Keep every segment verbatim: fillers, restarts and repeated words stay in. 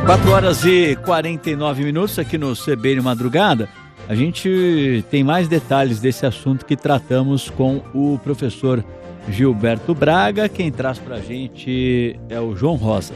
quatro horas e quarenta e nove minutos aqui no C B N Madrugada. A gente tem mais detalhes desse assunto que tratamos com o professor Gilberto Braga. Quem traz pra gente é o João Rosa.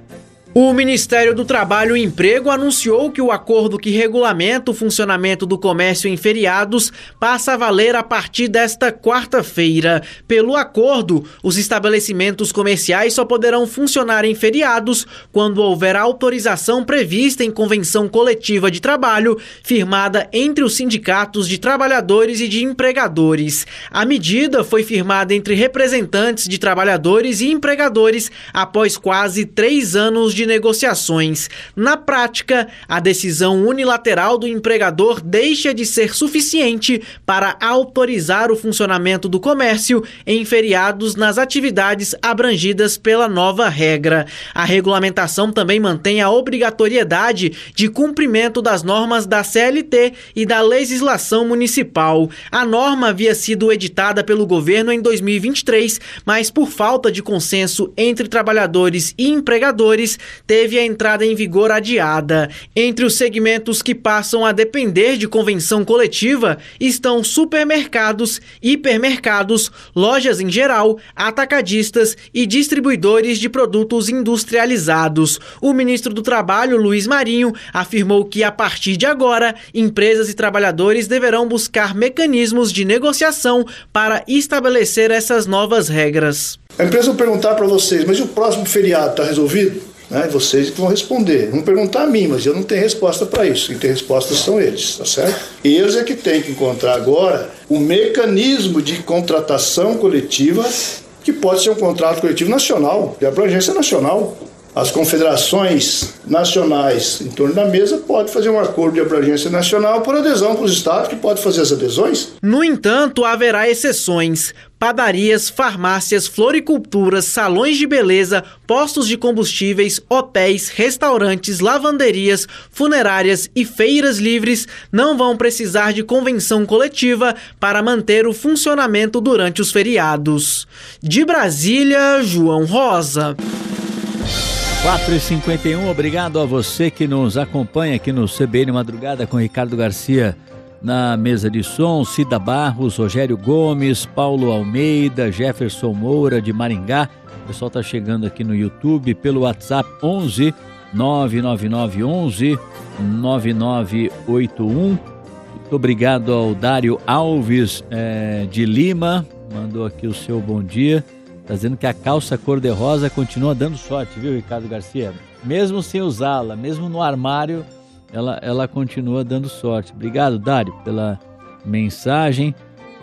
O Ministério do Trabalho e Emprego anunciou que o acordo que regulamenta o funcionamento do comércio em feriados passa a valer a partir desta quarta-feira. Pelo acordo, os estabelecimentos comerciais só poderão funcionar em feriados quando houver autorização prevista em convenção coletiva de trabalho firmada entre os sindicatos de trabalhadores e de empregadores. A medida foi firmada entre representantes de trabalhadores e empregadores após quase três anos de negociações. Na prática, a decisão unilateral do empregador deixa de ser suficiente para autorizar o funcionamento do comércio em feriados nas atividades abrangidas pela nova regra. A regulamentação também mantém a obrigatoriedade de cumprimento das normas da C L T e da legislação municipal. A norma havia sido editada pelo governo em dois mil e vinte e três, mas por falta de consenso entre trabalhadores e empregadores, teve a entrada em vigor adiada. Entre os segmentos que passam a depender de convenção coletiva estão supermercados, hipermercados, lojas em geral, atacadistas e distribuidores de produtos industrializados. O ministro do Trabalho, Luiz Marinho, afirmou que a partir de agora, empresas e trabalhadores deverão buscar mecanismos de negociação para estabelecer essas novas regras. A empresa vai perguntar para vocês, mas e o próximo feriado está resolvido? Né? Vocês que vão responder. Vão perguntar a mim, mas eu não tenho resposta para isso. Quem tem resposta são eles, tá certo? Eles é que têm que encontrar agora o mecanismo de contratação coletiva, que pode ser um contrato coletivo nacional, de abrangência nacional. As confederações nacionais em torno da mesa podem fazer um acordo de abrangência nacional por adesão para os estados, que podem fazer as adesões. No entanto, haverá exceções. Padarias, farmácias, floriculturas, salões de beleza, postos de combustíveis, hotéis, restaurantes, lavanderias, funerárias e feiras livres não vão precisar de convenção coletiva para manter o funcionamento durante os feriados. De Brasília, João Rosa. quatro e cinquenta e um, obrigado a você que nos acompanha aqui no C B N Madrugada com Ricardo Garcia na mesa de som, Cida Barros, Rogério Gomes, Paulo Almeida, Jefferson Moura de Maringá. O pessoal está chegando aqui no YouTube pelo WhatsApp onze nove nove nove onze nove nove oito um. Muito obrigado ao Dário Alves é, de Lima, mandou aqui o seu bom dia. Está dizendo que a calça cor-de-rosa continua dando sorte, viu, Ricardo Garcia? Mesmo sem usá-la, mesmo no armário, ela, ela continua dando sorte. Obrigado, Dário, pela mensagem.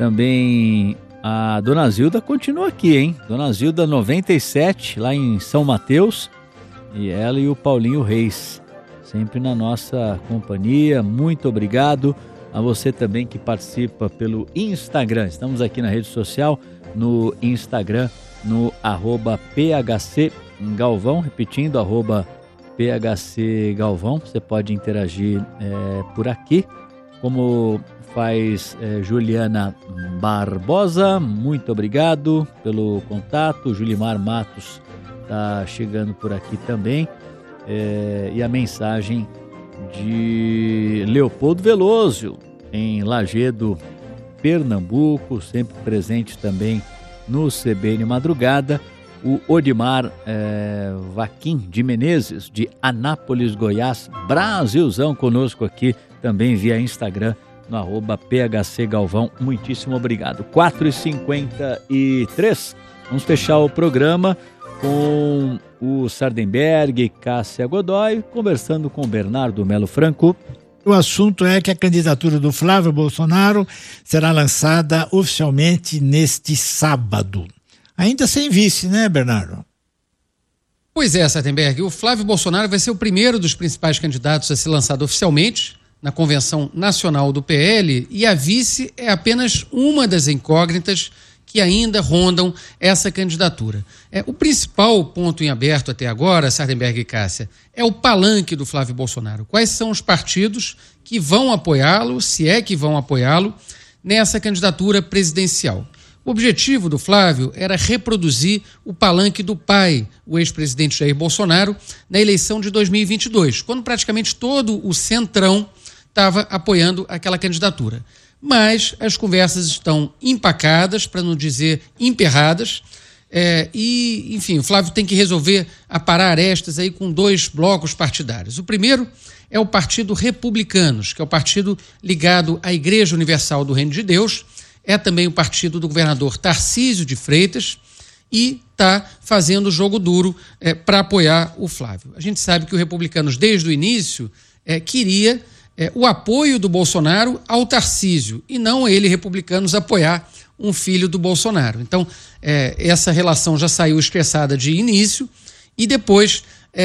Também a Dona Zilda continua aqui, hein? Dona Zilda noventa e sete, lá em São Mateus. E ela e o Paulinho Reis, sempre na nossa companhia. Muito obrigado a você também que participa pelo Instagram. Estamos aqui na rede social, no Instagram, no arroba P H C Galvão, repetindo, arroba P H C Galvão. Você pode interagir é, por aqui, como faz é, Juliana Barbosa. Muito obrigado pelo contato. Julimar Matos está chegando por aqui também. É, e a mensagem de Leopoldo Veloso, em Lagedo, Pernambuco, sempre presente também no C B N Madrugada. O Odimar é, Vaquim de Menezes, de Anápolis, Goiás, Brasilzão, conosco aqui também via Instagram, no arroba P H C Galvão. Muitíssimo obrigado. quatro e cinquenta e três, vamos fechar o programa com o Sardenberg e Cássia Godoy, conversando com o Bernardo Melo Franco. O assunto é que a candidatura do Flávio Bolsonaro será lançada oficialmente neste sábado. Ainda sem vice, né, Bernardo? Pois é, Sardenberg. O Flávio Bolsonaro vai ser o primeiro dos principais candidatos a ser lançado oficialmente na Convenção Nacional do P L, e a vice é apenas uma das incógnitas que ainda rondam essa candidatura. É, o principal ponto em aberto até agora, Sardenberg e Cássia, é o palanque do Flávio Bolsonaro. Quais são os partidos que vão apoiá-lo, se é que vão apoiá-lo, nessa candidatura presidencial? O objetivo do Flávio era reproduzir o palanque do pai, o ex-presidente Jair Bolsonaro, na eleição de dois mil e vinte e dois, quando praticamente todo o centrão estava apoiando aquela candidatura. Mas as conversas estão empacadas, para não dizer emperradas, é, e, enfim, o Flávio tem que resolver aparar arestas aí com dois blocos partidários. O primeiro é o Partido Republicanos, que é o partido ligado à Igreja Universal do Reino de Deus, é também o partido do governador Tarcísio de Freitas e está fazendo jogo duro é, para apoiar o Flávio. A gente sabe que o Republicanos, desde o início, é, queria é, o apoio do Bolsonaro ao Tarcísio e não ele, Republicanos, apoiar um filho do Bolsonaro. Então, é, essa relação já saiu estressada de início e depois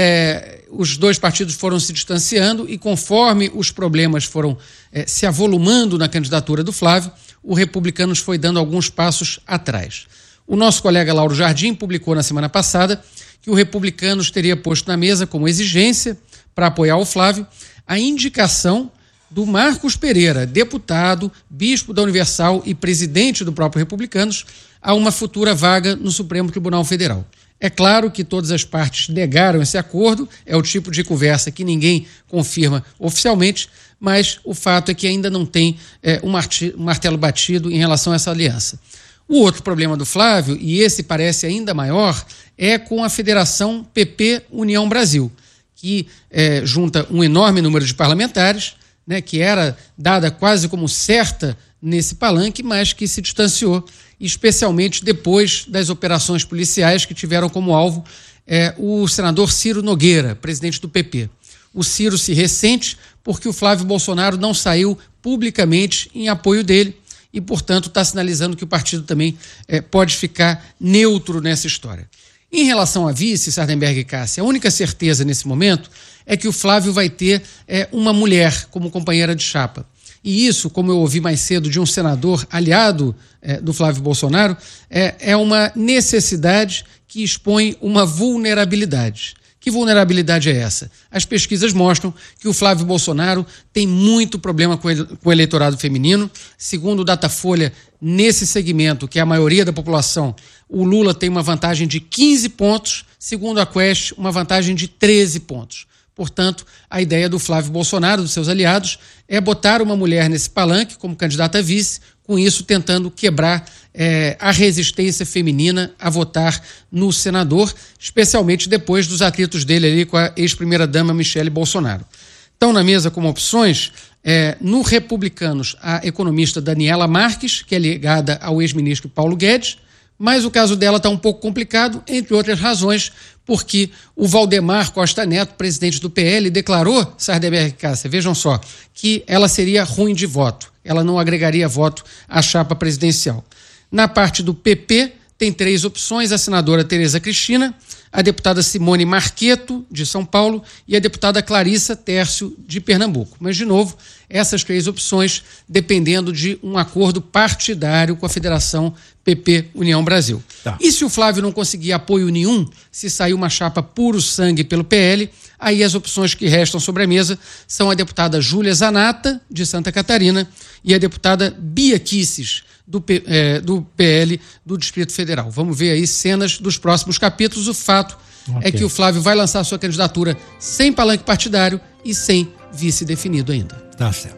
é, os dois partidos foram se distanciando e conforme os problemas foram é, se avolumando na candidatura do Flávio, o Republicanos foi dando alguns passos atrás. O nosso colega Lauro Jardim publicou na semana passada que o Republicanos teria posto na mesa como exigência para apoiar o Flávio a indicação do Marcos Pereira, deputado, bispo da Universal e presidente do próprio Republicanos, a uma futura vaga no Supremo Tribunal Federal. É claro que todas as partes negaram esse acordo, é o tipo de conversa que ninguém confirma oficialmente, mas o fato é que ainda não tem é, um, um martelo batido em relação a essa aliança. O outro problema do Flávio, e esse parece ainda maior, é com a Federação P P União Brasil, que é, junta um enorme número de parlamentares, né, que era dada quase como certa nesse palanque, mas que se distanciou, especialmente depois das operações policiais que tiveram como alvo é, o senador Ciro Nogueira, presidente do P P. O Ciro se ressente porque o Flávio Bolsonaro não saiu publicamente em apoio dele e, portanto, está sinalizando que o partido também é, pode ficar neutro nessa história. Em relação a vice, Sardenberg e Cássia, a única certeza nesse momento é que o Flávio vai ter é, uma mulher como companheira de chapa. E isso, como eu ouvi mais cedo de um senador aliado é, do Flávio Bolsonaro, é, é uma necessidade que expõe uma vulnerabilidade. Que vulnerabilidade é essa? As pesquisas mostram que o Flávio Bolsonaro tem muito problema com o eleitorado feminino. Segundo o Datafolha, nesse segmento, que é a maioria da população, o Lula tem uma vantagem de quinze pontos, segundo a Quest, uma vantagem de treze pontos. Portanto, a ideia do Flávio Bolsonaro, dos seus aliados, é botar uma mulher nesse palanque como candidata a vice, com isso tentando quebrar é, a resistência feminina a votar no senador, especialmente depois dos atritos dele ali com a ex-primeira-dama Michele Bolsonaro. Estão na mesa como opções, é, no Republicanos, a economista Daniela Marques, que é ligada ao ex-ministro Paulo Guedes, mas o caso dela está um pouco complicado, entre outras razões, porque o Valdemar Costa Neto, presidente do P L, declarou, Sardenberg e Cássia, vejam só, que ela seria ruim de voto, ela não agregaria voto à chapa presidencial. Na parte do P P, tem três opções, a senadora Tereza Cristina, a deputada Simone Marqueto, de São Paulo, e a deputada Clarissa Tércio, de Pernambuco. Mas, de novo, essas três opções dependendo de um acordo partidário com a Federação P P União Brasil. Tá. E se o Flávio não conseguir apoio nenhum, se sair uma chapa puro sangue pelo P L, aí as opções que restam sobre a mesa são a deputada Júlia Zanata, de Santa Catarina, e a deputada Bia Kisses, do, P, é, do P L do Distrito Federal. Vamos ver aí cenas dos próximos capítulos. O fato okay. é que o Flávio vai lançar sua candidatura sem palanque partidário e sem vice definido ainda. Tá certo.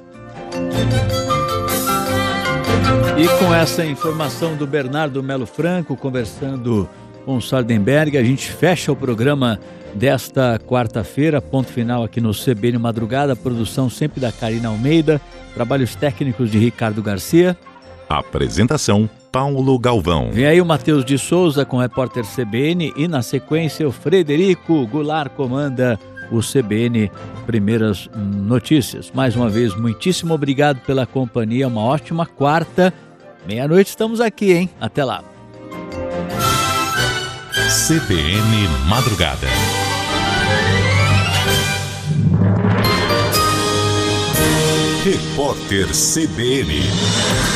E com essa informação do Bernardo Melo Franco, conversando com o Sardenberg, a gente fecha o programa desta quarta-feira, ponto final aqui no C B N Madrugada, produção sempre da Karina Almeida, trabalhos técnicos de Ricardo Garcia. Apresentação, Paulo Galvão. Vem aí o Matheus de Souza com o repórter C B N e na sequência o Frederico Goulart comanda o C B N Primeiras Notícias. Mais uma vez, muitíssimo obrigado pela companhia, uma ótima quarta. Meia-noite estamos aqui, hein? Até lá. C B N Madrugada. Repórter C B N.